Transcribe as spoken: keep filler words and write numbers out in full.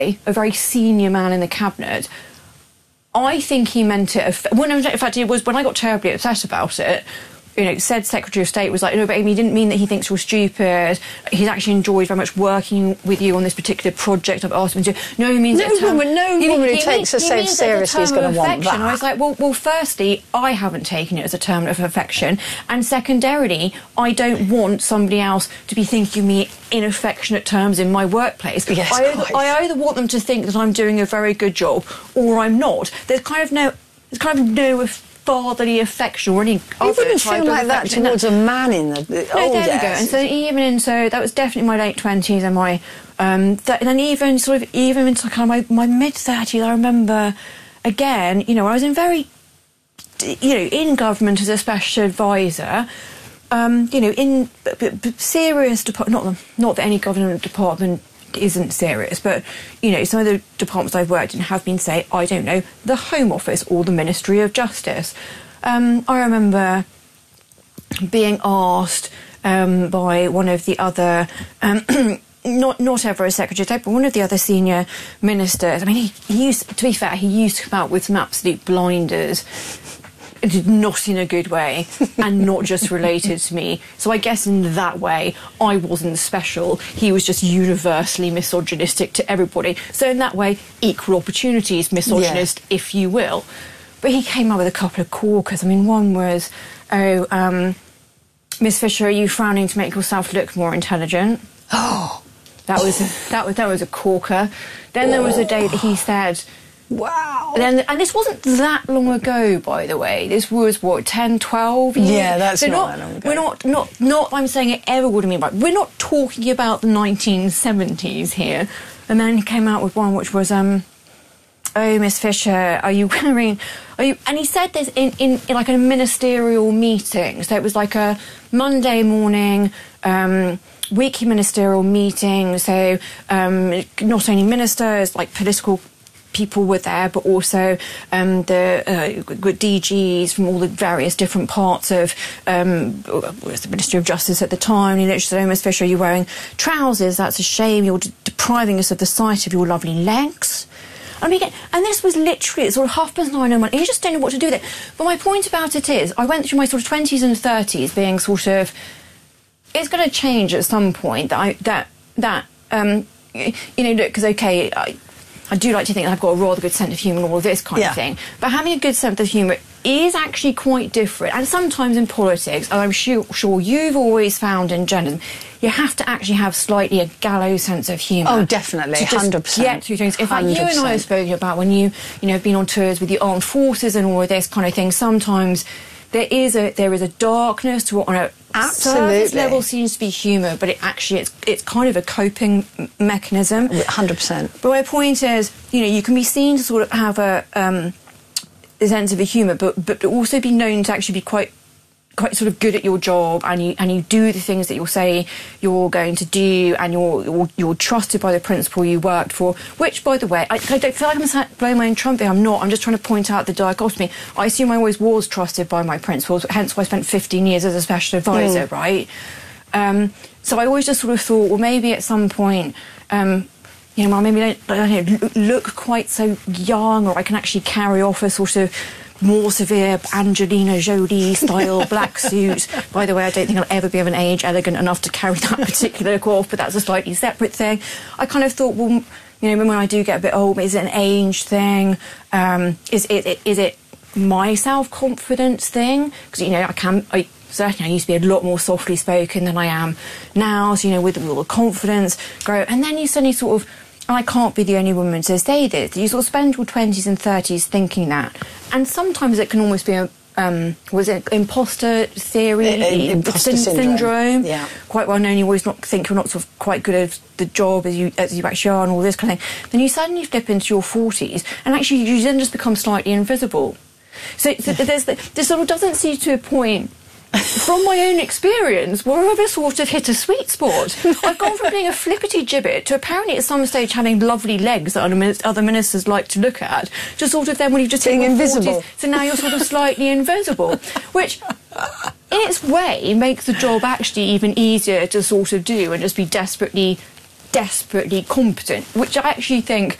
a very senior man in the cabinet, I think he meant it. When, in fact, it was when I got terribly upset about it. You know, said Secretary of State was like, no, but Amy, he didn't mean that he thinks you're stupid. He's actually enjoyed very much working with you on this particular project. I've asked him to. No, he means no term, woman, no he, woman who he takes means, herself seriously is going to want that. I was like, well, well, firstly, I haven't taken it as a term of affection, and secondarily, I don't want somebody else to be thinking me in affectionate terms in my workplace. Yes, I, either, I either want them to think that I'm doing a very good job, or I'm not. There's kind of no, there's kind of no fatherly affection or any other You wouldn't feel like that towards a man in the, the no, old there we go. days. And so even in, so that was definitely my late twenties and my, um, th- and then even sort of, even into kind of my, my mid-thirties, I remember, again, you know, I was in very, you know, in government as a special advisor, um, you know, in b- b- b- serious, depart- not, not that any government department isn't serious, but, you know, some of the departments I've worked in have been, say, I don't know, the Home Office or the Ministry of Justice. Um, I remember being asked um, by one of the other, um, not not ever a Secretary of State, but one of the other senior ministers. I mean, he, he used, to be fair, he used to come out with some absolute blinders, not in a good way, and not just related to me. So I guess in that way, I wasn't special. He was just universally misogynistic to everybody. So in that way, equal opportunities misogynist, yeah. if you will. But he came up with a couple of corkers. I mean, one was, oh, um, Miss Fisher, are you frowning to make yourself look more intelligent? Oh, that was a, that was that was a corker. Then there was a day that he said, wow. And, then, and this wasn't that long ago, by the way. This was, what, ten, twelve years? Yeah, that's so not, not that long ago. We're not, not, not, I'm saying it ever would have been right. We're not talking about the nineteen seventies here. And then he came out with one which was, um, oh, Miss Fisher, are you wearing... Are you, and he said this in, in, in like a ministerial meeting. So it was like a Monday morning... Um, weekly ministerial meeting, so um, not only ministers, like political people were there, but also um, the uh, D Gs from all the various different parts of um, was the Ministry of Justice at the time. And he literally said, oh, Miss Fisher, are you wearing trousers? That's a shame. You're de- depriving us of the sight of your lovely legs. I mean, and this was literally at sort of half past nine, and you just don't know what to do with it. But my point about it is, I went through my sort of twenties and thirties being sort of, it's going to change at some point. That I, that that um, you know, look, because okay, I, I do like to think that I've got a rather good sense of humour and all of this kind yeah. of thing. But having a good sense of humour is actually quite different. And sometimes in politics, and I'm sure, sure you've always found in journalism, you have to actually have slightly a gallows sense of humour. Oh, definitely, to just one hundred percent. Get through things. In fact, you and I have spoken about when you, you know, have been on tours with the armed forces and all of this kind of thing. Sometimes there is a there is a darkness to what on a surface level seems to be humour, but it actually it's it's kind of a coping m- mechanism. one hundred percent. But my point is, you know, you can be seen to sort of have a um, a sense of a humour, but but also be known to actually be quite quite sort of good at your job, and you and you do the things that you'll say you're going to do, and you're you're, you're trusted by the principal you worked for. Which, by the way, I, I don't feel like I'm blowing my own trumpet. I'm not. I'm just trying to point out the dichotomy. I assume I always was trusted by my principals, hence why I spent fifteen years as a special advisor, mm. right? Um, so I always just sort of thought, well, maybe at some point, um, you know, well, maybe I don't, I don't look quite so young, or I can actually carry off a sort of more severe Angelina Jolie style black suit. By the way, I don't think I'll ever be of an age elegant enough to carry that particular look off, but that's a slightly separate thing. I kind of thought, well, you know, when I do get a bit old, is it an age thing? Um, is it is it my self-confidence thing? Because, you know, I can... I, certainly I used to be a lot more softly spoken than I am now, so, you know, with all the confidence grow. And then you suddenly sort of... And I can't be the only woman to say this. You sort of spend your twenties and thirties thinking that. And sometimes it can almost be a, um, was it imposter theory? Uh, imposter syn- syndrome. syndrome. Yeah. Quite well known. You always not think you're not sort of quite good at the job as you as you actually are and all this kind of thing. Then you suddenly flip into your forties and actually you then just become slightly invisible. So, so there's the, this sort of doesn't seem to a point... From my own experience, where I've sort of hit a sweet spot. I've gone from being a flippity gibbet to apparently at some stage having lovely legs that other ministers like to look at, to sort of then when you've just being hit invisible. forties, so now you're sort of slightly invisible, which in its way makes the job actually even easier to sort of do and just be desperately desperately competent, which I actually think